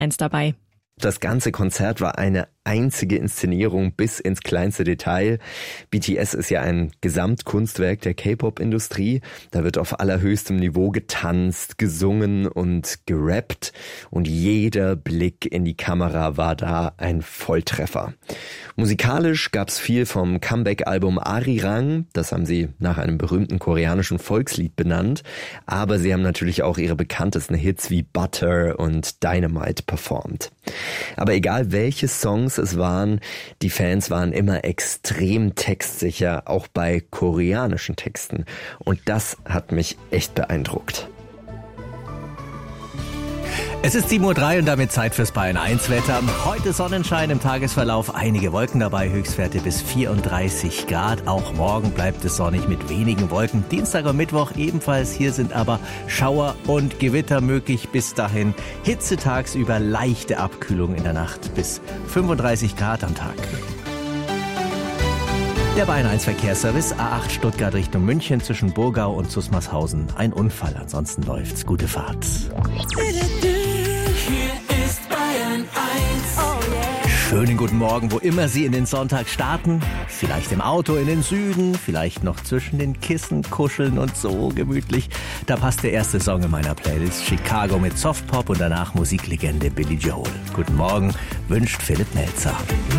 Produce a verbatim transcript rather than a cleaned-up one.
eins dabei. Das ganze Konzert war eine einzige Inszenierung bis ins kleinste Detail. B T S ist ja ein Gesamtkunstwerk der K-Pop-Industrie. Da wird auf allerhöchstem Niveau getanzt, gesungen und gerappt. Und jeder Blick in die Kamera war da ein Volltreffer. Musikalisch gab's viel vom Comeback-Album Arirang. Das haben sie nach einem berühmten koreanischen Volkslied benannt. Aber sie haben natürlich auch ihre bekanntesten Hits wie Butter und Dynamite performt. Aber egal welche Songs es waren, die Fans waren immer extrem textsicher, auch bei koreanischen Texten. Und das hat mich echt beeindruckt. Es ist sieben Uhr drei und damit Zeit fürs Bayern eins Wetter. Heute Sonnenschein im Tagesverlauf, einige Wolken dabei, Höchstwerte bis vierunddreißig Grad. Auch morgen bleibt es sonnig mit wenigen Wolken. Dienstag und Mittwoch ebenfalls. Hier sind aber Schauer und Gewitter möglich. Bis dahin Hitze tagsüber, leichte Abkühlung in der Nacht bis fünfunddreißig Grad am Tag. Der Bayern eins Verkehrsservice, A acht Stuttgart Richtung München zwischen Burgau und Susmarshausen. Ein Unfall, ansonsten läuft's. Gute Fahrt. Schönen guten Morgen, wo immer Sie in den Sonntag starten. Vielleicht im Auto in den Süden, vielleicht noch zwischen den Kissen kuscheln und so gemütlich. Da passt der erste Song in meiner Playlist, Chicago mit Softpop und danach Musiklegende Billy Joel. Guten Morgen, wünscht Philipp Melzer.